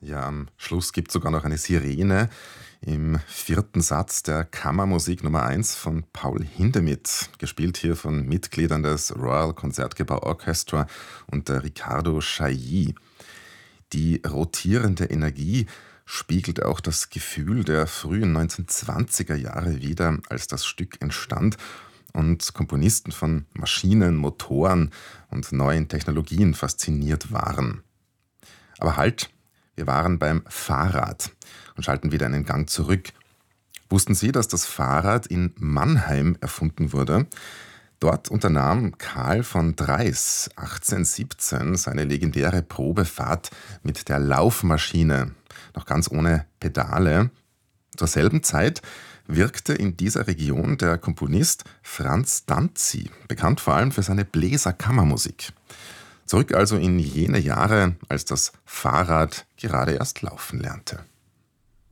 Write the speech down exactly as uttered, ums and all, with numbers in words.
Ja, am Schluss gibt es sogar noch eine Sirene im vierten Satz der Kammermusik Nummer eins von Paul Hindemith, gespielt hier von Mitgliedern des Royal Concertgebouw Orchestra und der Riccardo Chailly. Die rotierende Energie spiegelt auch das Gefühl der frühen neunzehnhundertzwanziger Jahre wider, als das Stück entstand und Komponisten von Maschinen, Motoren und neuen Technologien fasziniert waren. Aber halt, wir waren beim Fahrrad und schalten wieder einen Gang zurück. Wussten Sie, dass das Fahrrad in Mannheim erfunden wurde? Dort unternahm Karl von Drais achtzehnhundertsiebzehn seine legendäre Probefahrt mit der Laufmaschine, noch ganz ohne Pedale. Zur selben Zeit wirkte in dieser Region der Komponist Franz Danzi, bekannt vor allem für seine Bläserkammermusik. Zurück also in jene Jahre, als das Fahrrad gerade erst laufen lernte.